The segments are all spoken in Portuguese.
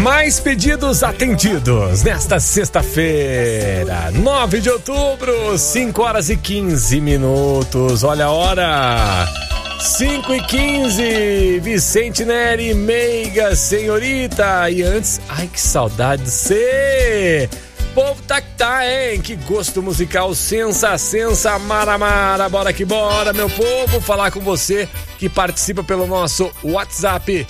Mais pedidos atendidos nesta sexta-feira, 9 de outubro, 5 horas e 15 minutos. Olha a hora, 5h15. Vicente Neri, Meiga, Senhorita. E antes, ai que saudade de você. Povo tá, hein? Que gosto musical, sensa, mara, bora que bora, meu povo, falar com você que participa pelo nosso WhatsApp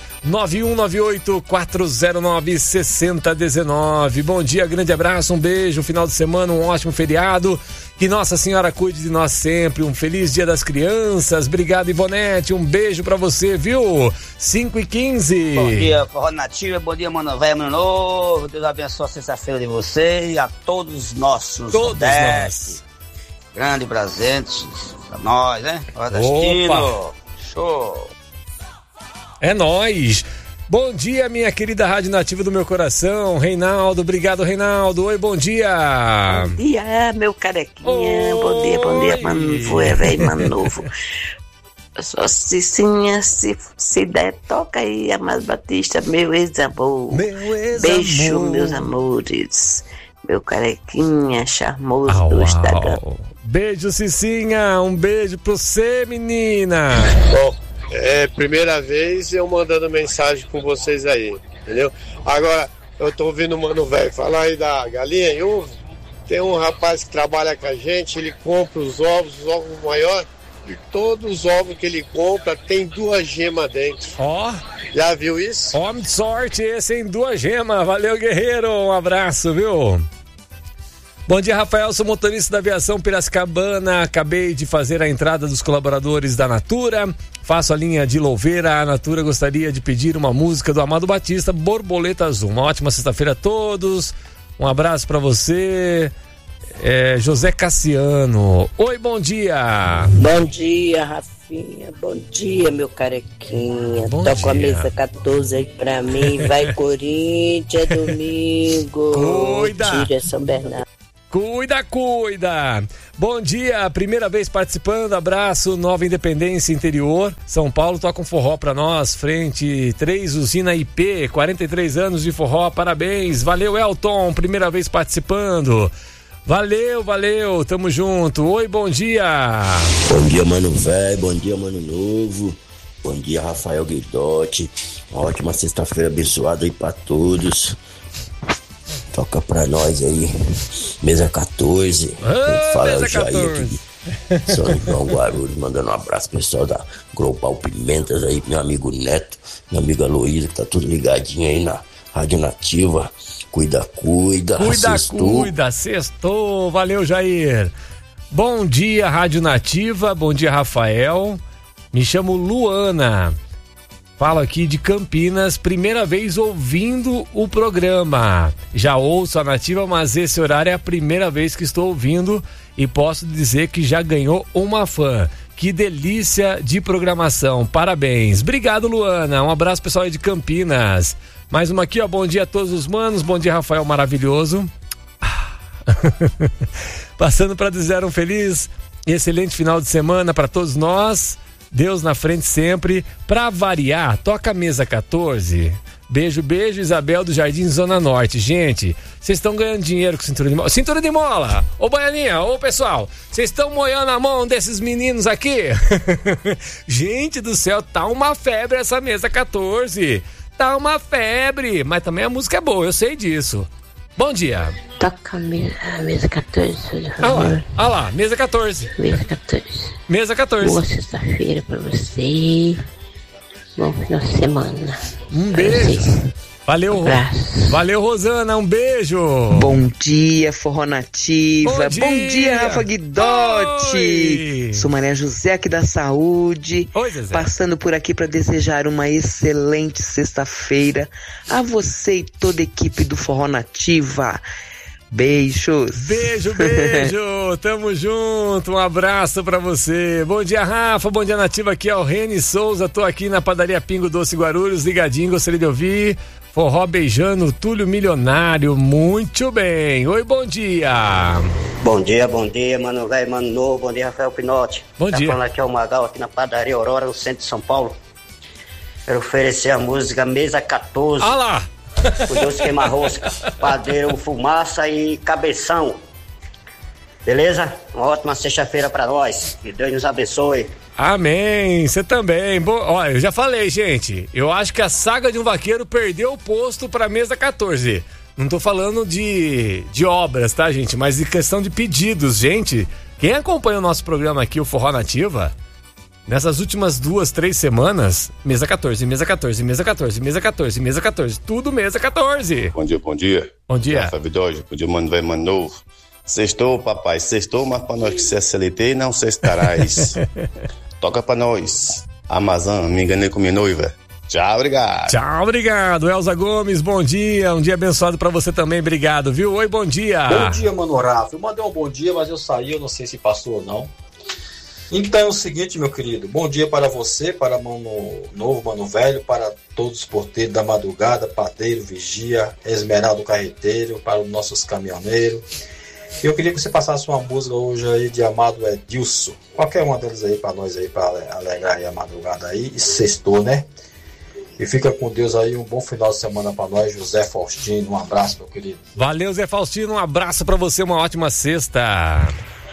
9198-409-6019. Bom dia, grande abraço, um beijo, final de semana, um ótimo feriado, que Nossa Senhora cuide de nós sempre, um feliz dia das crianças, obrigado Ivonete, um beijo pra você, viu? 5h15. Bom dia, Forró Nativa, bom dia, Mano Velho, Mano Novo, Deus abençoe a sexta-feira de você e a todos nossos. Todos nós. Grande presente pra nós, né? Nordestino. Show. É nóis. Bom dia, minha querida Rádio Nativa do meu coração, Reinaldo, obrigado Reinaldo, oi, bom dia. Bom dia, meu carequinha, oi. Bom dia, mano velho, mano novo. Só Cicinha, se der, toca aí, Amado Batista, meu ex-amor. Beijo, meus amores. Meu carequinha charmoso do Instagram. Beijo, Cicinha, um beijo pra você, menina. Bom, primeira vez eu mandando mensagem com vocês aí, entendeu? Agora, eu tô ouvindo o Mano Velho falar aí da galinha e ovo. Tem um rapaz que trabalha com a gente, ele compra os ovos maiores, e todos os ovos que ele compra tem 2 gemas dentro. Já viu isso? Homem de sorte esse, hein? 2 gemas. Valeu, guerreiro. Um abraço, viu? Bom dia, Rafael. Sou motorista da aviação Piracicabana. Acabei de fazer a entrada dos colaboradores da Natura. Faço a linha de Louveira. A Natura gostaria de pedir uma música do Amado Batista, Borboleta Azul. Uma ótima sexta-feira a todos. Um abraço pra você. José Cassiano. Oi, bom dia. Bom dia, Rafinha. Bom dia, meu carequinha. Toca a mesa 14 aí pra mim. Vai, Corinthians, domingo. Cuida. Tira São Bernardo. Cuida. Bom dia, primeira vez participando, abraço, Nova Independência Interior, São Paulo, toca um forró pra nós, frente 3, usina IP, 43 anos de forró, parabéns, valeu Elton, primeira vez participando. Valeu, tamo junto. Oi, bom dia. Bom dia, Mano Velho, bom dia, Mano Novo. Bom dia, Rafael Guidotti. Uma ótima sexta-feira abençoada aí pra todos. Toca pra nós aí, mesa 14. Fala mesa o Jair 14. aqui de São João Guarulhos, mandando um abraço pro pessoal da Global Pimentas aí, meu amigo Neto, minha amiga Luísa, que tá tudo ligadinho aí na Rádio Nativa. Cuida, sextou, valeu Jair. Bom dia, Rádio Nativa, bom dia, Rafael. Me chamo Luana, falo aqui de Campinas, primeira vez ouvindo o programa. Já ouço a Nativa, mas esse horário é a primeira vez que estou ouvindo e posso dizer que já ganhou uma fã. Que delícia de programação, parabéns. Obrigado, Luana, um abraço pessoal aí de Campinas. Mais uma aqui, ó, bom dia a todos os manos, bom dia, Rafael maravilhoso. Passando para dizer um feliz e excelente final de semana para todos nós. Deus na frente sempre. Pra variar, toca a mesa 14. Beijo, Isabel do Jardim Zona Norte. Gente, vocês estão ganhando dinheiro com cintura de mola. Cintura de mola! Ô, Baianinha, ô, pessoal, vocês estão moendo a mão desses meninos aqui? Gente do céu, tá uma febre essa mesa 14. Tá uma febre, mas também a música é boa, eu sei disso. Bom dia. Toca a mesa 14, por favor. Olha lá, mesa 14. Mesa 14. Mesa 14. Boa sexta-feira pra você. Bom final de semana. Um beijo. Valeu, valeu, Rosana, um beijo. Bom dia, Forró Nativa. Bom dia, Rafa Guidotti. Oi. Sou Maria José aqui da Saúde. Oi, Zezé. Passando por aqui para desejar uma excelente sexta-feira a você e toda a equipe do Forró Nativa. Beijos. Beijo. Tamo junto. Um abraço pra você. Bom dia, Rafa. Bom dia, Nativa. Aqui é o Reni Souza. Tô aqui na padaria Pingo Doce Guarulhos. Ligadinho. Gostaria de ouvir forró beijando Túlio Milionário. Muito bem. Oi, bom dia. Bom dia, Mano Velho, Mano Novo. Bom dia, Rafael Pinotti. Bom dia. Falando aqui é o Magal, aqui na padaria Aurora, no centro de São Paulo. Quero oferecer a música Mesa 14. Ah lá. o Deus queima rosca, padeiro fumaça e cabeção. Beleza? Uma ótima sexta-feira pra nós. Que Deus nos abençoe. Amém, você também. Olha, eu já falei, gente. Eu acho que a saga de um vaqueiro perdeu o posto pra mesa 14. Não tô falando de obras, tá, gente? Mas de questão de pedidos, gente. Quem acompanha o nosso programa aqui, o Forró Nativa, nessas últimas 2-3 semanas, mesa 14, mesa 14, mesa 14, mesa 14, mesa 14, tudo mesa 14. Bom dia, bom dia. Bom dia. Rafa Vidógio, bom dia, mano velho, mano novo. Sextou, papai, sextou, mas pra nós que se é CLT, não sextarás. Toca pra nós. Amazon, me enganei com minha noiva. Tchau, obrigado. Tchau, obrigado. Elza Gomes, bom dia. Um dia abençoado pra você também, obrigado, viu? Oi, bom dia. Bom dia, mano Rafa. Eu mandei um bom dia, mas eu saí, eu não sei se passou ou não. Então é o seguinte, meu querido. Bom dia para você, para Mano Novo, Mano Velho, para todos os porteiros da madrugada, padeiro, vigia, esmeralda carreteiro, para os nossos caminhoneiros. Eu queria que você passasse uma música hoje aí de Amado Edilson. Qualquer uma delas aí para nós aí, para alegrar aí a madrugada aí. E sextou, né? E fica com Deus aí, um bom final de semana pra nós, José Faustino, um abraço, meu querido. Valeu, Zé Faustino, um abraço pra você, uma ótima sexta.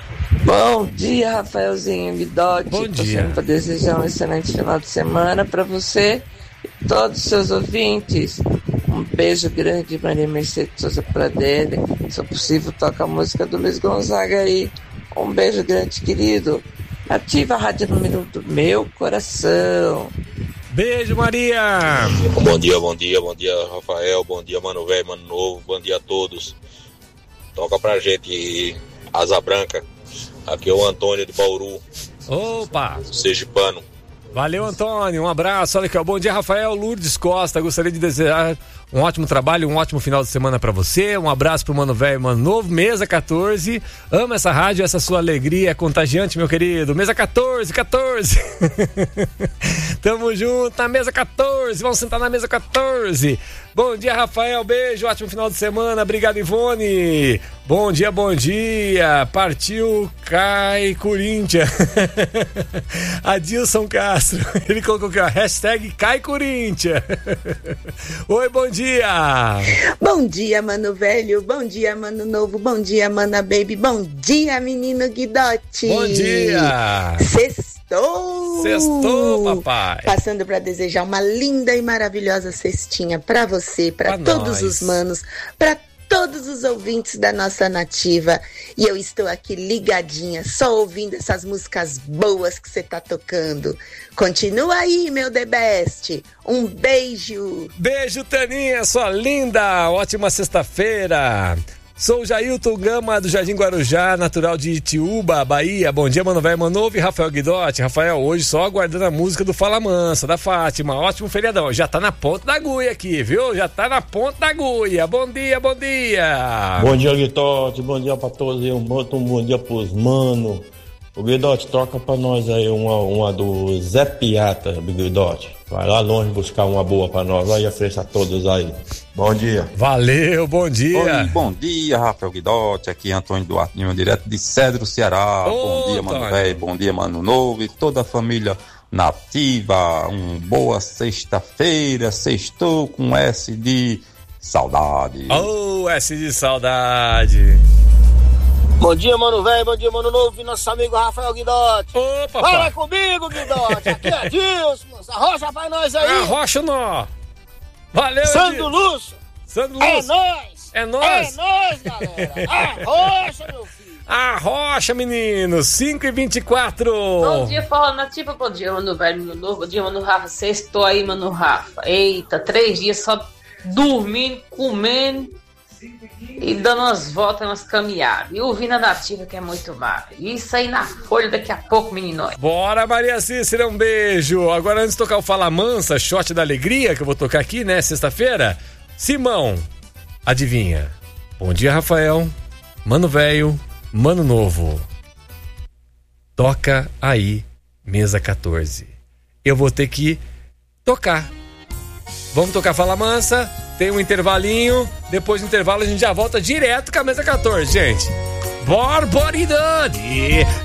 Bom dia, Rafaelzinho Guidotti. Bom dia. Para desejar um excelente final de semana pra você e todos os seus ouvintes. Um beijo grande, Maria Mercedes Souza Pradelli. Se possível, toca a música do Luiz Gonzaga aí. Um beijo grande, querido. Ativa a rádio número do meu coração. Beijo, Maria! Bom dia, bom dia, bom dia, Rafael, bom dia, Mano Velho, Mano Novo, bom dia a todos. Toca pra gente Asa Branca, aqui é o Antônio de Bauru. Opa! Sergipano. Valeu, Antônio, um abraço, olha aqui, ó. Bom dia, Rafael. Lourdes Costa, gostaria de desejar um ótimo trabalho, um ótimo final de semana pra você, um abraço pro Mano Velho, Mano Novo, mesa 14, ama essa rádio, essa sua alegria é contagiante, meu querido, mesa 14, tamo junto na mesa 14, vamos sentar na mesa 14, bom dia, Rafael, beijo, ótimo final de semana, obrigado, Ivone, bom dia, partiu, cai Corinthians, Adilson Castro, ele colocou aqui, ó, hashtag cai Corinthians, oi, bom dia. Bom dia, Mano Velho. Bom dia, Mano Novo. Bom dia, Mana Baby. Bom dia, menino Guidotti. Bom dia. Sextou, papai. Passando para desejar uma linda e maravilhosa cestinha para você, para todos os manos, para todos os ouvintes da nossa nativa. E eu estou aqui ligadinha, só ouvindo essas músicas boas que você tá tocando. Continua aí, meu The Best. Um beijo. Beijo, Taninha, sua linda. Ótima sexta-feira. Sou o Jailton Gama, do Jardim Guarujá, natural de Itiúba, Bahia. Bom dia, Mano Velho, Mano Novo e Rafael Guidotti. Rafael, hoje só aguardando a música do Fala Mansa, da Fátima. Ótimo feriadão. Já tá na ponta da agulha aqui, viu? Já tá na ponta da agulha. Bom dia, bom dia. Bom dia, Guidotti. Bom dia pra todos. Um bom dia pros mano. O Guidotti, troca pra nós aí uma do Zé Piata, Guidotti. Vai lá longe buscar uma boa pra nós. Vai e ofereça a todos aí. Bom dia. Valeu, bom dia. Oi, bom dia, Rafael Guidotti. Aqui é Antônio Duarte, direto de Cedro, Ceará. Bom dia, Mano Velho. Bom dia, Mano Novo. E toda a família nativa. Boa sexta-feira. Sextou com S de saudade. Oh, S de saudade. Bom dia, Mano Velho, bom dia, Mano Novo, e nosso amigo Rafael Guidotti. Opa, fala comigo, Guidotti. Aqui é Dilson, arrocha pra nós aí. Arrocha o nó. Valeu, Sandro Lúcio. Sandro Lúcio. É nóis, galera. Arrocha, meu filho. Arrocha, menino. 5h24. Bom dia, Forró Nativa. Bom dia, Mano Velho, Mano Novo. Bom dia, Mano Rafa. Sextou aí, Mano Rafa. Eita, 3 dias só dormindo, comendo e dando umas voltas, umas caminhadas. E ouvindo a nativa, que é muito mara. Isso aí na folha daqui a pouco, menino. Bora, Maria Cícera, um beijo. Agora, antes de tocar o Fala Mansa, shot da alegria, que eu vou tocar aqui, né, sexta-feira. Simão, adivinha? Bom dia, Rafael. Mano Velho, Mano Novo. Toca aí, mesa 14. Eu vou ter que tocar. Vamos tocar Fala Mansa. Tem um intervalinho, depois do intervalo a gente já volta direto com a mesa 14, gente. Barbaridade!